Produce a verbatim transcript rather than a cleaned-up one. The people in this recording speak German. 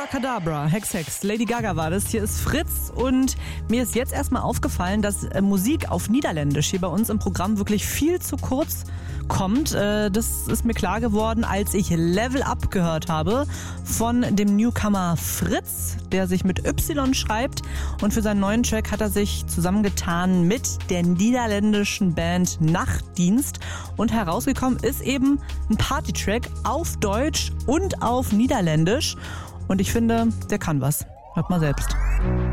Abracadabra, Hex Hex, Lady Gaga war das. Hier ist Fritz und mir ist jetzt erstmal aufgefallen, dass äh, Musik auf Niederländisch hier bei uns im Programm wirklich viel zu kurz kommt. Äh, das ist mir klar geworden, als ich Level Up gehört habe von dem Newcomer Fritz, der sich mit Y schreibt, und für seinen neuen Track hat er sich zusammengetan mit der niederländischen Band Nachtdienst und herausgekommen ist eben ein Partytrack auf Deutsch und auf Niederländisch und ich finde, der kann was. Hört mal selbst.